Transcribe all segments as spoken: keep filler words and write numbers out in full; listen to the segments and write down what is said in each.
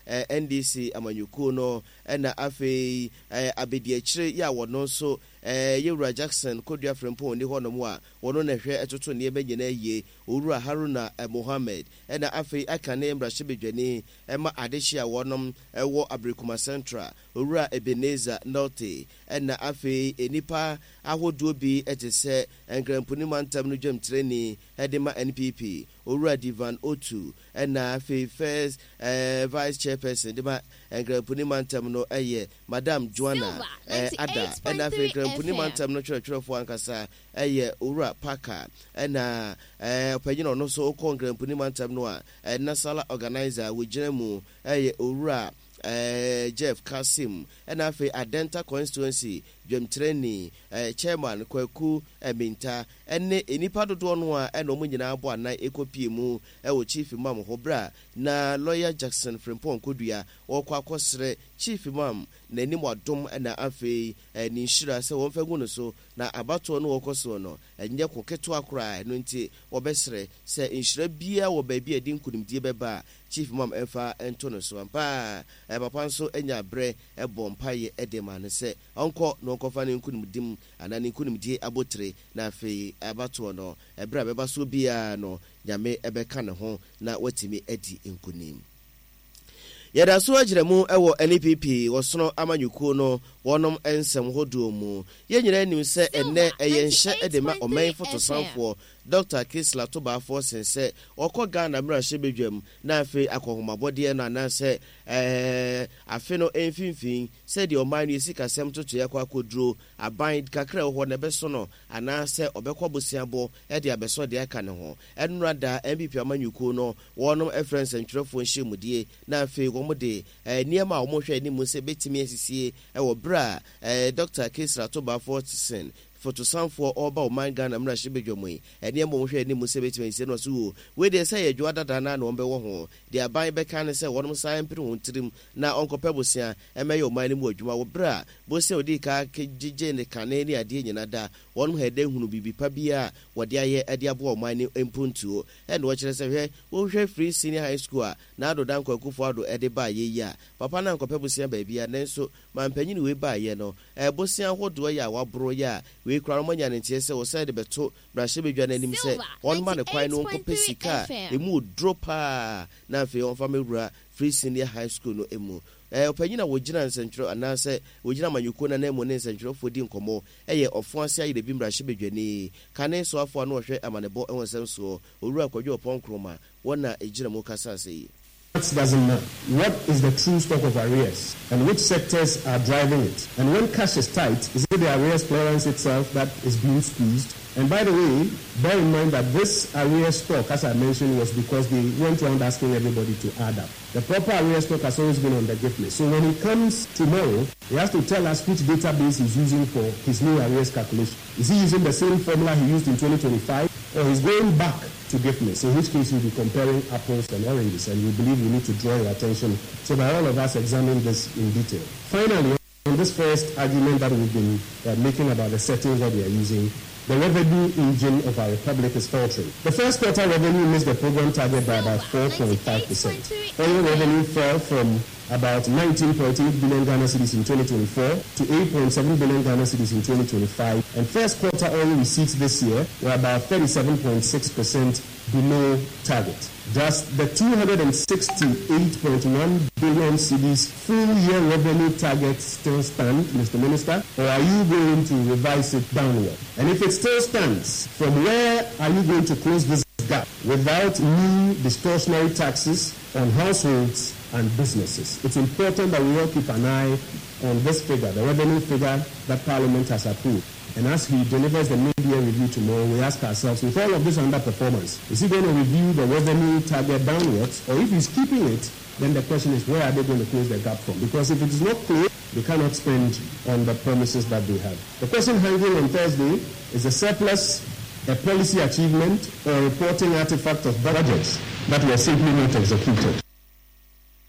N D C amanyuko no na afei abedi akire ya wono so Yewura Jackson Kodua Frempon ni hono mu a wono na hwe etoto ne be nyina yie Owura Haruna Mohammed na afei aka ne mbrahye bedwani ema adehia wonom ewo Abrikuma Central Owura Ebenezer Norte na afei enipa ahodo bi etese enkrampuni mantam no dwam treni edema N P P Owura Divan Otu na afei first uh, vice chairperson dema enkrampuni mantam no eye Madam Joanna uh, Ada na afei enkrampuni mantam no chwerechwerefo ankasa eye Owura Paka na eh opanyina no so okọ enkrampuni mantam no a nasala organizer wejinamu eye Owura Uh, Jeff Kasim and afe Adenta constituency Dwem Treni uh, chairman Kwaku Eminta ene enipa dodo no a eno mu nyina abo anan ekopie mu e wo chief imam Hobra na lawyer Jackson Frempon Kodua wokwa akosre chief imam na eni mwadom na afe uh, ni nhira se won fagu no so na abato no wokoso no enye koketo akora no nti wobesre se nhira bia wo ba bia di nkunimdie beba chief imam efa ento no so ampa e papa nso enya bre e bompaye edema ne se onko no kofa ne nkunimdim anani nkunimdie abotre na afe abato no ebra beba so bia no nyame ebeka ne ho na watimi edi nkunim yada so agiremu ewo N P P wosono amanyuko no wonom ensem hodo mu yenyina nim se enne eyenhye edema omen fotosanfo Doctor Kisla Toba Force se okọ Ghana mrahye bedwam na afi akohomabode no anase eh afi no emfinfin se de oman no sikasem toto yakọ akoduro aban kakra ho ne beso no anase obekọ bosiabo e de abeso de aka ne ho enrada M P P amanyuko no wonom efrens ntwerefo nhemudie na afi womode eh niema a wohwe ni mu se betimi asisie e wo bra eh Doctor Kisla Toba Force fotosanfo oba oman Ghana mrahye bedwam ene mo hwe ni musebeti se no so we de say adwa dada na no be wo ho de aban be kan se wonom san pere ho tirim na onkope bosia emeyo oman ni mu adwuma wo bra bo se odi ka gije ne kan ni ade nyina da wonom hede hunu bibi pa bia wode aye ade abo oman ni empuntuo ene wo kire se hwe wo hwe free senior high school a na adoda nkwakufu ado ede ba ye ya papa na onkope bosia ba bia nenso mampanyini we ba ye no e bosia hodo ya wabro ya we kwara mo nyane tie se wo se de beto brahye bedwa na nim se on ma ne kwai no nko pesika emu dropa na afi on fa mewura free senior high school no emu eh opanyina wo gina nsentro anase wo gina manyuko na na emu ne nsentro fodi nkomo eye ofo ase ayi de bi brahye bedwa ni kane so afo na ohwe amanebo enwosem so owura kwadwo ponkroma wona ejira mo kasa sei. What doesn't matter. What is the true stock of arrears and which sectors are driving it? And when cash is tight, is it the arrears clearance itself that is being squeezed? And by the way, bear in mind that this arrears stock, as I mentioned, was because they went around asking everybody to add up. The proper arrears stock has always been on the gift list. So when he comes tomorrow, he has to tell us which database he's using for his new arrears calculation. Is he using the same formula he used in twenty twenty-five? Or he's going back to giftness, in which case we'll be comparing apples and oranges, and we believe we need to draw your attention so that all of us examine this in detail. Finally, on this first argument that we've been uh, making about the settings that we are using, the revenue engine of our republic is faltering. The first quarter revenue missed the program target by about four point five percent. Oil revenue fell from about nineteen point eight billion Ghana cedis in twenty twenty-four to eight point seven billion Ghana cedis in twenty twenty-five. And first quarter oil receipts this year were about thirty-seven point six percent below target. Does the two hundred sixty-eight point one billion cedis full year revenue target still stand, Mister Minister, or are you going to revise it downward? And if it still stands, from where are you going to close this gap without new distortionary taxes on households and businesses? It's important that we all keep an eye on this figure, the revenue figure that Parliament has approved. And as he delivers the media review tomorrow, we ask ourselves, with all of this underperformance, is he going to review the revenue target downwards? Or if he's keeping it, then the question is, where are they going to close the gap from? Because if it is not closed, they cannot spend on the promises that they have. The question hanging on Thursday is the surplus a policy achievement or a reporting artifact of budgets that were simply not executed.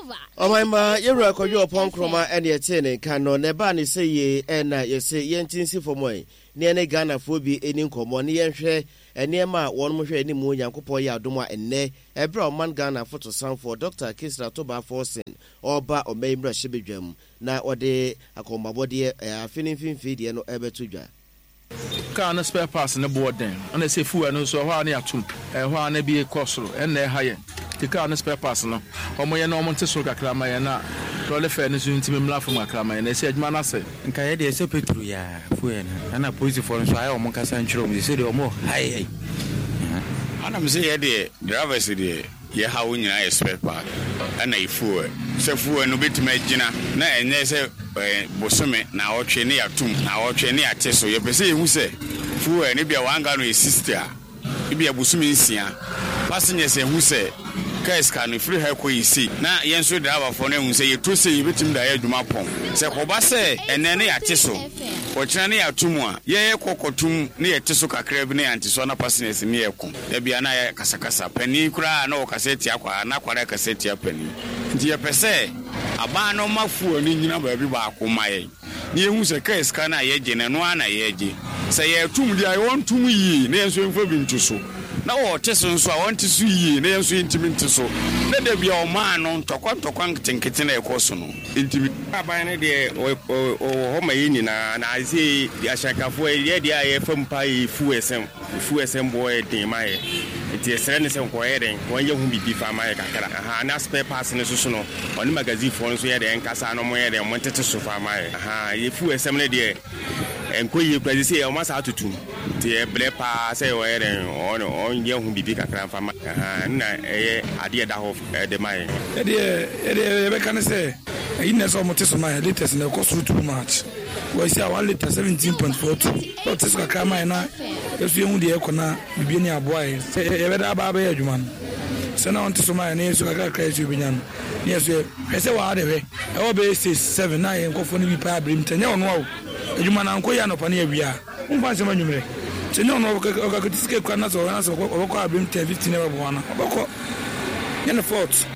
Oh my ma, you rock on your punk chroma and your tin cano never ni say ye and you say yen tinsi for moi. Near Ghana phobi any common near share and near ma one more any moon yanko ya duma and ne a brown man Ghana photo sound for Doctor Kisra Toba Forcing or ba or may brush jam. Now or day I call my body a feeling fin feed no ever to jar. Can't spare pass in the board then, and they say food and so how near two, and one be a coastal, and they're higher. The can't spare pass no, or my normal to soak a clamor and not. Roll a fairness into me laugh from a clamor, and they said, Manasa, and Kayade is a petruya, Fuen, and I put it for so I or Monca Sancho, you said, or more high. And I'm saying, dear, driver said, yeah, how when I spare part, and a fool. So for no bit to make dinner, na and they say, Bosome, now or Cheney at Tum, now or Cheney at Tesso, you say, who say, fool, and if you are one gun with sister, if you are Busumi Sia, passengers and who say, Kais can free her quay see. Now, yes, we have for them, say, you to say, you beat him the edge of my pong. Say, Hobase, and then at Tesso, or Cheney at Tumwa, yea, Cocotum, near Tesoka Crebne and Tisona passengers in Miracle. There be an eye Casacasa, Penny cry, no cassette, and not what I cassette penny. Dear per se, a bar no more fool, and you know, every bar, my. Near who's a case can I edge and one I edge. Say, I told me I want to me, names will be to so. Now, Tesson, so I want to see ye, names will intimate to so. Let there be our man on to quant to quant tinketin a cosono. Intimate by an idea or home in and I say, the Ashaka for a year, the I F M pie, Fu S M, Fu S M boy, my. It is serenity and quieting when you will be defined my car. And that's spare passing a social on the magazine phones where the Encasano where they wanted to sofa my. If you assembly there and could you please say almost out to two. The blepa say where and on young who be big a from and I did that of the mine. I can say, in the summer to my latest in the cost too much. We see one liter seventeen point four two. What is a camera? If you only equina, you be near boy. Say, ever about a human. Send on to some my name so I got crazy. Yes, I say, what are they? Our base is seven nine and go for me, Pab Brimton. No, no. You man, Uncle Yano Pania, we are. Who wants a man? So, no, no, I could escape Canas or answer or Brimton fifteen over one. In the fort.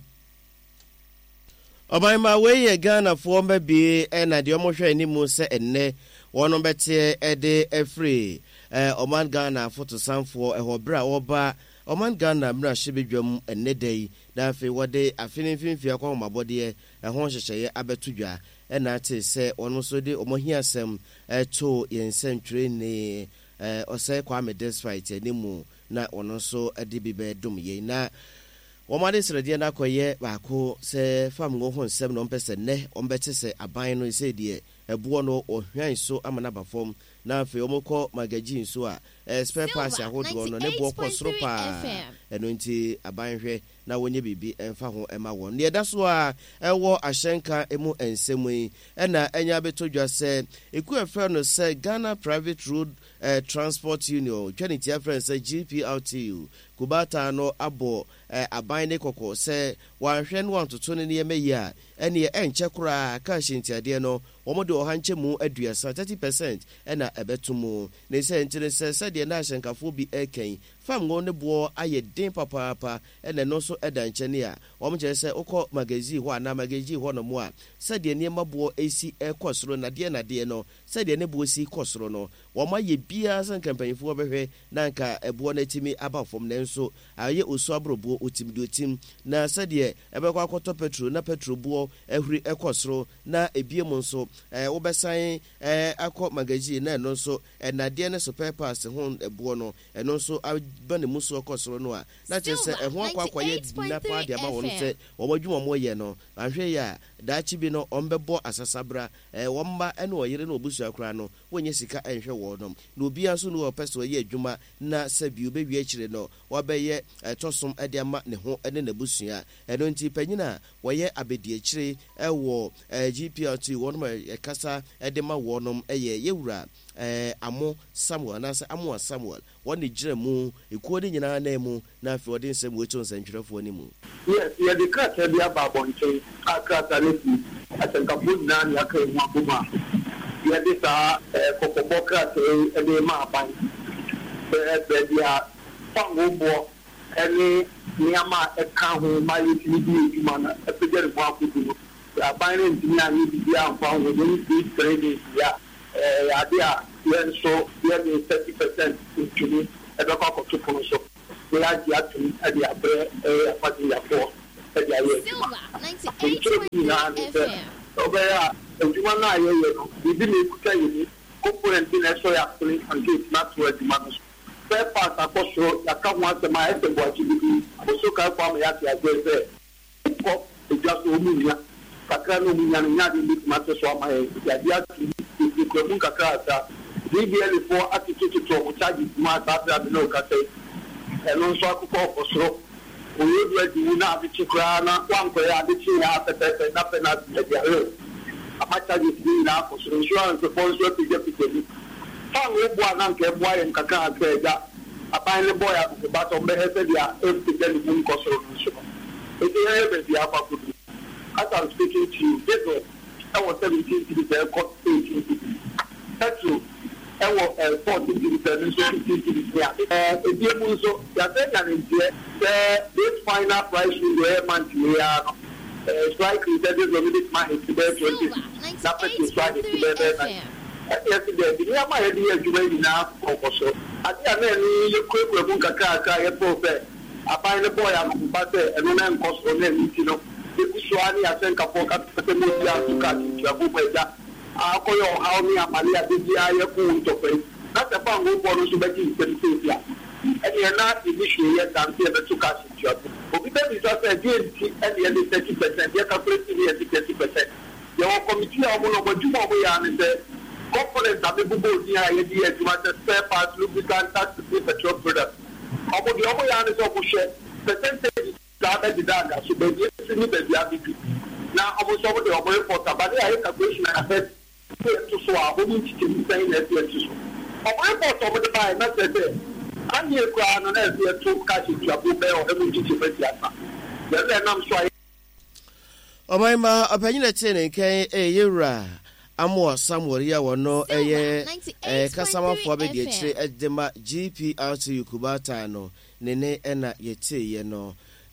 Oba my way Ghana for maybe and I do almost any more say and ne one better a day a free. Eh, Oman Ghana photo sound for a hobra oba Oman Ghana mra shibidwam enne day na fe wode afinifin fi akwa ma bode e ho hyehye abetudwa e na ate se ono so de omohia asem e to yensentwe ne eh ose kwa me despite animu na ono so de bibe dum ye na Womade srede na koye baako se fam ngo ho nsem no mpese ne ombete se aban no se de ebuo no ohwan so amana bafom na afi omukọ magazine so a spare parts ahodo no ne bo kọ soro pa eno nti aban hwe na wonye bibi emfa ho ema won ne da so a ewo ahyenka emu ensemu yi na enya betodwa se eku efe no se Ghana Private Road uh, Transport Union twenty friends say G P R T U kubata no abo uh, aban ne kokko se wanhwe no wantoto ne ne meyi a ene enche kura ka hyentiade no omodo ohanche mu aduasa thirty percent ena ebetumu ne se ntire se se de na ahyenkafo bi eken fam ngo ne bo aye den papa papa ene no so eda nche ne a omje se ukọ magazine ho ana magazine ho no mo a se de ne mabo esi ekosoro na de na de no se de ne bo esi kosoro no wo ma ye bia san campaignfo behwe na nka ebo na timi abafom ne nso aye osu abrobo otim do tim na se de ebekwa akoto petrol na petrol bo ehuri ekosoro na ebiem nso eh obesan eh akọ magazine na no nso na de ne super pass ho ebo no eno nso bane muso ekosoro no a na chese eho akwa akwa ye na pa de aba wono se omadwuma mo ye no ahwe ya daachi bi no ombebo asasabra eh womba ene oyire na obusu akra no wonye sika enhwe wodom na obi anso no opeso ye adwuma na sabi obewie akire no wabeye tosom ade ama ne ho ene na busua eno nti panyina woye abedi akire ewo G P R T wonma ekasa ede ma wonom eye yewura eh amo Samuel na amo Samuel woni gire mu ekuo de nyina na mu na afi ode nsem wecho nsantwerefo ni mu yes ye de krata bia ba bonche akrata lefi atankapo na ni aka mu abuma ye de sa kokobo krata e de ma ban e be dia fango bo eni nneɛma a ɛka ho ma yɛtumi di adwuma no ɛpɛgya ne ho akodu no aban no ntumi a ne bibi amfa ho wɔn free training ya ade a yɛn nso yɛne thirty percent ntumi ɛbɛkɔ akɔto pono so na yɛagye atom ɛde abrɛ ɛyɛ afadeyafoɔ ɛde ayɛ adwuma nkyerɛ nyinaa ne sɛ ɔbɛyɛ a adwuma no a yɛyɛ no biribi na ɛkuta yɛ ni component bi na ɛsɔ yɛ asene anke ɛtumi ato adwuma no so spare parts akɔ soro yɛaka ho asɛm a ɛsɛ boakye bibi aboso kae kɔ ama yɛate agorɛ sɛ kɔ adwa so ɔmu nya kakra no ɔmu nya no nyade bɛtumi ate so ama yɛ yɛade ato nkuramu kakra asa D B L foɔ atetototo ɔmo charge ma asaase ade na ɔkasa yi ɛno nso akokɔ ɔkɔ soro ɔyɛ du adi wu na adekye koraa na wankɔyɛ adekye yɛ apɛpɛpɛ na pɛ na ɛde ayɛ ama charges ne nyinaa akɔ soro insurance foɔ nso apigyapigya bi fan wo boa na nka ɛboa yɛ nkakra akra agya aban ne bɔɔ yɛ akokɔba sɛ ɔmbɛhɛ sɛdeɛ ɛmpigya ne mu nkɔ soro no nso no ɛti yɛyɛ baabi akɔ akodu as I'm speaking to you diesel ɛwɔ seventeen cities ɛkɔ eighteen cities petrol ɛwɔ fourteen cities ɛno nso fifteen cities ya ebien mu nso yɛasɛ nya ne nteɛ sɛ this final price window ɛyɛ monthly ya no strike sɛ diesel no de ma hɛti bɛyɛ twenty na petrol strike hɛti bɛyɛ bɛyɛ nine yɛsi dɛ bi nneɛma a yɛde yɛ adwuma nyinaa kɔkɔ so ade a na ɛno yɛkurakura mu nkakrakra yɛpɔw sɛ aban ne bɔɔ yɛ akokoba sɛ ɛno na nkɔ soro na ɛno nti no ekusua ni asɛnkafoɔ kapɛsɛ mo bi aso ka tutuabo ma agya akɔyɛ ɔhaw ne amale a bebi ayɛ ko ntɔpɛ na sɛ fa ngobɔ no nso bɛgye nsɛm sɛsi a ɛneɛ na ebi hwee yɛ dante ɛbɛto ka tutuabo obi bɛbi sɔ sɛ ɛdeɛ nti ɛne yɛde thirty percent yɛkakulati ne yɛde thirty percent yɛwɔ kɔmiti a ɔmo no ɔmo adwuma ɔmo yɛ ane sɛ component a bɛbobɔ odin a yɛde yɛ adwuma sɛ spare parts lubricant taxi petrol products ɔmo deɛ ɔmo yɛ ane sɛ ɔmo hwɛ percentage saa bɛdi da aga so baabi esi ne baabi abidi na ɔmo nso ɔmo de ɔmo report abade a yɛ calculation a yɛfɛ so yɛto so a ɔmo nkyikyi mu sɛn na ɛsi ɛsi so ɔmo report ɔmo de baa yɛ na sɛ sɛ anyɛ koraa no na ɛsi ɛto cash tuabo bɛyɛ ɔmo nkyikyi bɛsi asa yɛsɛ ɛnam so a. ɔman ma ɔpanyin a ɛte ne nkyɛn ɛyɛ wura amoa samuel yi a wɔno ɛyɛ ɛɛ kasamafoɔ abɛdi akyire ɛde ma G P R T Kubata no ne ne ɛna yɛte yɛ no.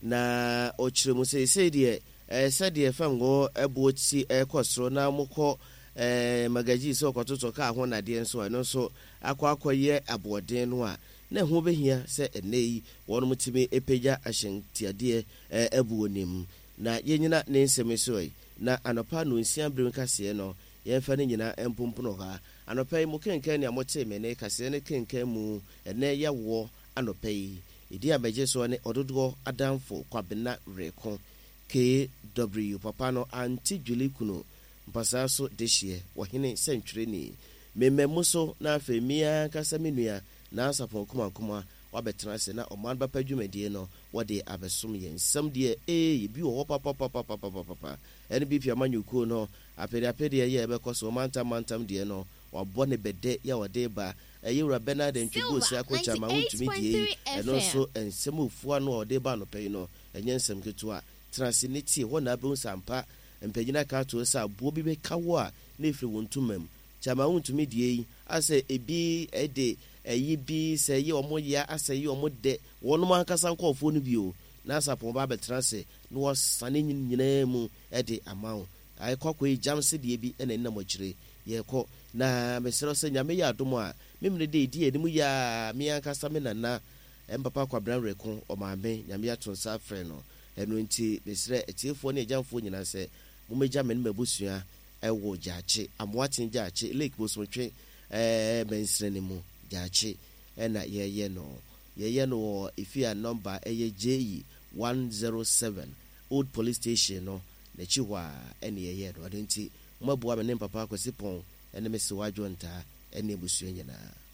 Na ochire mu sɛ sɛ deɛ eh sɛdeɛ fango ɛbooti ɛkɔ soro na mokɔ eh magaji sɛ ɔkɔtotɔ ka ho nadeɛ nso ɛno nso akɔ akɔyɛ aboɔden no a na ho behia sɛ ɛnɛ yi wɔn mutimi epagya ahyɛntiadeɛ eh ɛbuo nim na yenyina ne nsɛm so yi na anopa no nsia bere kaseɛ no yɛmfa ne nyina empompono ha anopa yi mo kenkan ne amote me ne kaseɛ ne kenkan mu ɛnɛ yɛwɔ anopa yi idi abeje so ne ododo adamfo kwabena reko K W papa no anti Julie Kuno mpasa so dehye wohene sentwereni mememu so na afemia kasa menua na asapon kuma kuma wabetena se na oman ba padwumadie no wode abesom yen sam de eh bi wo papa papa papa papa ene bi pia manyuko no apede apede ye ebekoso mantam mantam de no wabɔ ne bɛdɛ ya wode ba ayura Bernard ntwibo sia ko chama wontumi die ɛno so ensɛm ofua no ɔde ba no pɛyi no ɛnyɛ nsɛm ketewa transinity hɔ na abɛn sampa mpanyina ka to sa buo bi bɛka wo a na efiri wontumam chama wontumi die yi asɛ ebi ɛde ɛyi bi sɛ yi ɔmo ya asɛ yi ɔmo de wɔnom ankasa nkɔfo no bio na sapon ba bɛtena sɛ no wɔsane nyinaa mu ɛde amawo ai kwakɔ yi jamse die bi ɛna nna mɔkyire yɛkɔ na mesero sɛ nyame yɛ adom a memre de di anim ya me ankasa me nana empapa kwabran reko ɔmaame nyame ato nsa frɛ no ɛno nti mesere etiefoɔ ne agyamfoɔ nyina sɛ momegya me no mabusua ɛwɔ gyaakye amoaten gyaakye lake bosomtwe ɛɛ mensere ne mu gyaakye ɛna yɛyɛ no yɛyɛ no wɔ efia number ɛyɛ J E one oh seven old police station no n'akyi hɔ a ɛne yɛyɛ no ɛno nti mabua me ne papa akwasi pɔn ɛne me se wadwo ntaa ɛne busua nyinaa